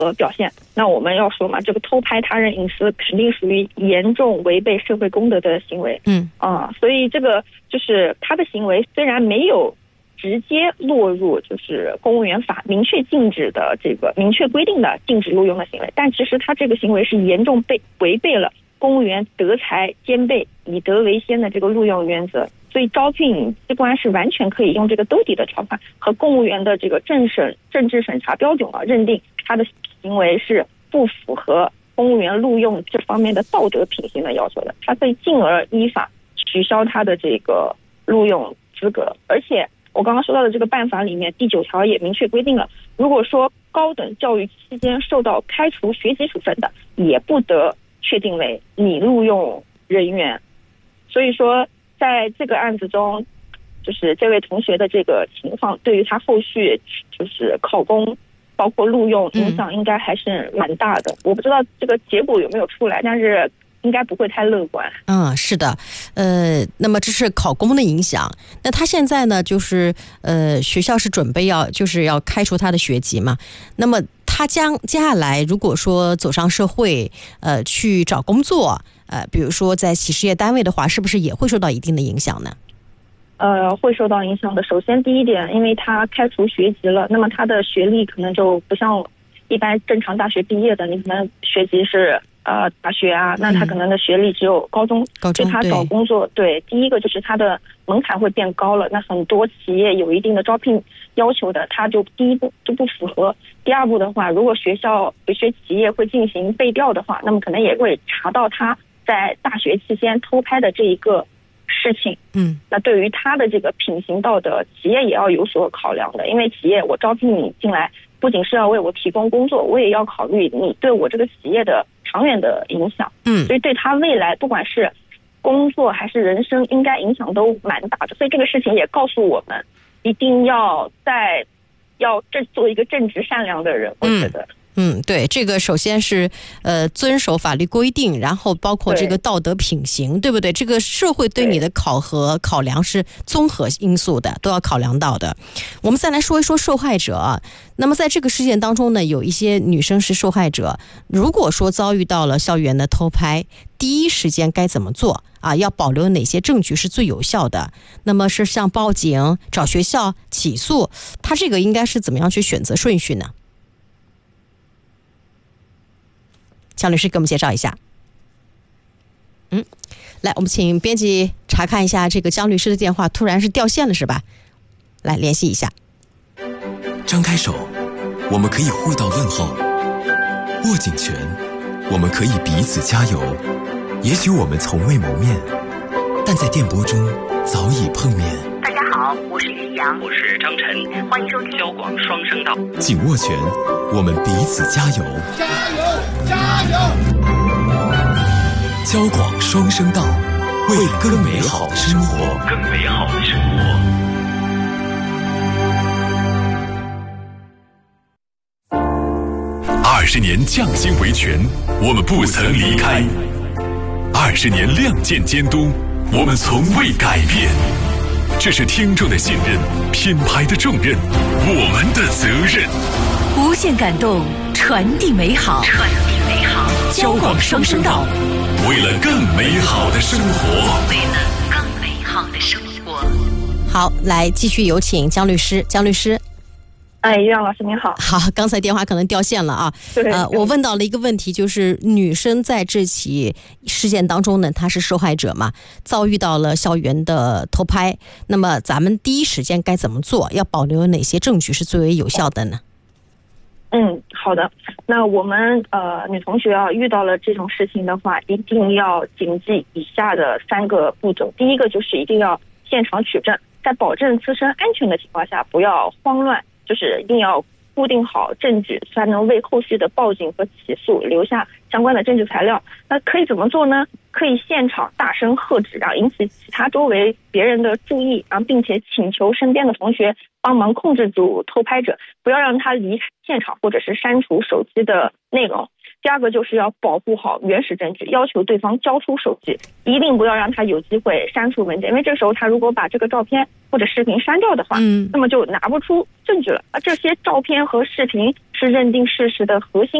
表现。那我们要说嘛，这个偷拍他人隐私肯定属于严重违背社会公德的行为。所以这个就是他的行为虽然没有直接落入就是公务员法明确禁止的这个明确规定的禁止录用的行为，但其实他这个行为是严重违背了公务员德才兼备、以德为先的这个录用原则。所以招聘机关是完全可以用这个兜底的条款和公务员的这个政治审查标准认定他的行为是不符合公务员录用这方面的道德品行的要求的，他可以进而依法取消他的这个录用资格。而且我刚刚说到的这个办法里面第9条也明确规定了，如果说高等教育期间受到开除学籍处分的，也不得确定为拟录用人员。所以说在这个案子中，就是这位同学的这个情况对于他后续就是考公包括录用影响应该还是蛮大的。我不知道这个结果有没有出来，但是应该不会太乐观。 是的，那么这是考公的影响。那他现在呢，就是学校是准备要开除他的学籍嘛？那么他接下来如果说走上社会，去找工作，比如说在企事业单位的话，是不是也会受到一定的影响呢？ 会受到影响的。首先第一点，因为他开除学籍了，那么他的学历可能就不像一般正常大学毕业的，你可能学籍是大学啊，那他可能的学历只有高中，对他找工作，对，第一个就是他的门槛会变高了，那很多企业有一定的招聘要求的，他就第一步就不符合。第二步的话，如果有些企业会进行背调的话，那么可能也会查到他在大学期间偷拍的这一个事情。那对于他的这个品行道德，企业也要有所考量的，因为企业我招聘你进来，不仅是要为我提供工作，我也要考虑你对我这个企业的长远的影响。所以对他未来不管是工作还是人生，应该影响都蛮大的。所以这个事情也告诉我们，一定要做一个正直善良的人，我觉得。 对，这个首先是遵守法律规定，然后包括这个道德品行， 对不对？这个社会对你的考量是综合因素的，都要考量到的。我们再来说一说受害者。那么在这个事件当中呢，有一些女生是受害者，如果说遭遇到了校园的偷拍，第一时间该怎么做啊？要保留哪些证据是最有效的？那么是像报警、找学校、起诉，他这个应该是怎么样去选择顺序呢？江律师给我们介绍一下。来，我们请编辑查看一下这个江律师的电话突然是掉线了是吧？来联系一下。 张开手，我们可以互道问候；握紧拳，我们可以彼此加油。也许我们从未谋面，但在电波中早已碰面。 大家好，我是于洋， 我是张晨， 欢迎收听交广双声道。 紧握拳，我们彼此加油， 加油，加油！ 交广双声道，为更美好的生活， 更美好的生活。 20年匠心维权，我们不曾离开；20年亮剑监督，我们从未改变。这是听众的信任，品牌的重任，我们的责任。 无限感动，传递美好，传递美好。交广双声道， 为了更美好的生活， 为了更美好的生活。 好，来继续有请江律师。江律师。 于洋老师您好。 好，刚才电话可能掉线了啊。我问到了一个问题，就是女生在这起事件当中呢，她是受害者嘛，遭遇到了校园的偷拍，那么咱们第一时间该怎么做？要保留哪些证据是最为有效的呢？ 好的。那我们女同学遇到了这种事情的话，一定要谨记以下的3个步骤。第一个就是一定要现场取证，在保证自身安全的情况下，不要慌乱，就是一定要固定好证据，才能为后续的报警和起诉留下相关的证据材料。那可以怎么做呢？可以现场大声喝止，然后引起其他周围别人的注意，然后并且请求身边的同学帮忙控制住偷拍者，不要让他离现场或者是删除手机的内容。 第二个就是要保护好原始证据，要求对方交出手机，一定不要让他有机会删除文件，因为这个时候他如果把这个照片或者视频删掉的话，那么就拿不出证据了。这些照片和视频是认定事实的核心